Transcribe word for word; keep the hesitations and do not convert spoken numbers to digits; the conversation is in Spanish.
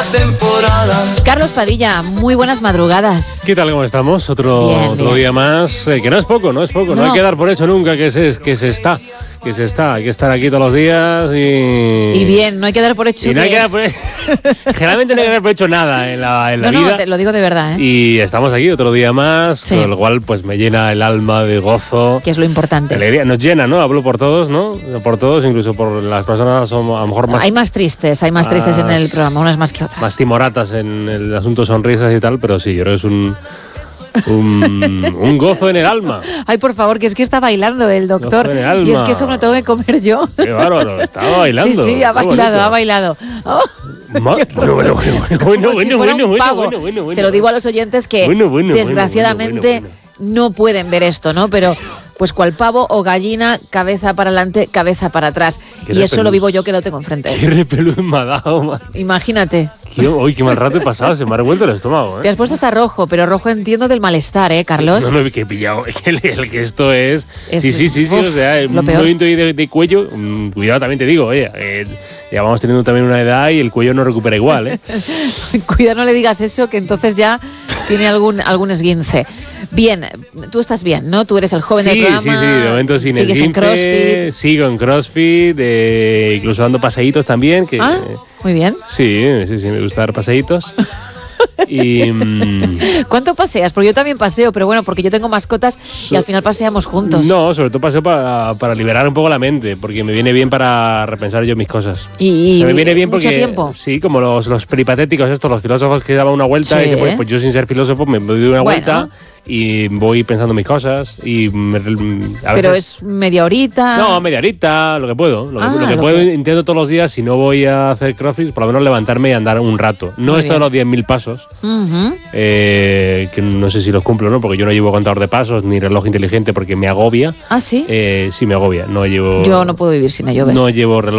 temporada. Carlos Padilla, muy buenas madrugadas. ¿Qué tal? ¿Cómo estamos? Otro, bien, otro bien. día más, eh, que no es poco, no es poco, no. no hay que dar por hecho nunca que se, que se está, que se está, hay que estar aquí todos los días y... Y bien, no hay que dar por hecho y no que... hay que dar por hecho... Generalmente no hay que dar por hecho nada en la, en la no, vida. No, te lo digo de verdad, ¿eh? Y estamos aquí otro día más, Sí. con lo cual pues me llena el alma de gozo. Que es lo importante. De alegría, nos llena, ¿no? Hablo por todos, ¿no? Por todos, incluso por las personas somos a lo mejor más... Hay más tristes, hay más tristes en el programa, unas más que otras. Más timoratas en el asunto sonrisas y tal, pero sí, yo creo que es un... Un, un gozo en el alma. Ay, por favor, que es que está bailando el doctor. Gozo en el alma. Y es que eso me lo tengo que comer yo. Qué bárbaro, estaba bailando. Sí, sí, ha Qué bailado, bonito. ha bailado. Oh, Ma- bueno, bueno, bueno, bueno, como bueno, si bueno, fuera bueno, un bueno, pavo. bueno, bueno, bueno. Se lo digo a los oyentes que Bueno, bueno, desgraciadamente bueno, bueno, bueno. no pueden ver esto, ¿no? Pero pues cual pavo o gallina, cabeza para adelante, cabeza para atrás. Qué Y eso repelús. lo vivo yo que lo tengo enfrente. Qué repelús me ha dado, man. Imagínate. Qué, uy, qué mal rato he pasado, se me ha revuelto el estómago, Te ¿eh? has puesto hasta rojo, pero rojo entiendo del malestar, ¿eh, Carlos? No, no, que he pillado. El, el que esto es. Es- sí, sí, sí, sí. uf, O sea, lo un peor. movimiento ahí de, de cuello. mm, Cuidado, también te digo, oye. Eh, ya vamos teniendo también una edad y el cuello no recupera igual, ¿eh? Cuidado, no le digas eso, que entonces ya tiene algún, algún esguince. Bien, tú estás bien, ¿no? Tú eres el joven Sí, del programa. sí, sí, de momento sin Sigues en esguince, CrossFit. Sigo en CrossFit, eh, incluso dando paseitos también. Que, Ah, muy bien. Sí, sí, sí, me gusta dar paseitos. Y. mm, ¿Cuánto paseas? Porque yo también paseo, pero bueno, porque yo tengo mascotas y al final paseamos juntos. No, sobre todo paseo para, para liberar un poco la mente, porque me viene bien para repensar yo mis cosas. Y, y O sea, me viene bien mucho porque, tiempo. sí, como los, los peripatéticos estos, los filósofos que daban una vuelta Sí. y dicen, pues, pues yo sin ser filósofo me doy una Bueno. vuelta y voy pensando mis cosas y me- a Pero veces- es media horita. No, media horita, lo que puedo. Lo que, Ah, lo que lo puedo, que- intento todos los días, si no voy a hacer crossfit, por lo menos levantarme y andar un rato. No Muy esto de bien. los diez mil pasos, Ujú. eh, que no sé si los cumplo o no, porque yo no llevo contador de pasos ni reloj inteligente porque me agobia. Ah, sí. Eh, sí, me agobia. No llevo, Yo no puedo vivir sin ello, ¿ves? no llevo reloj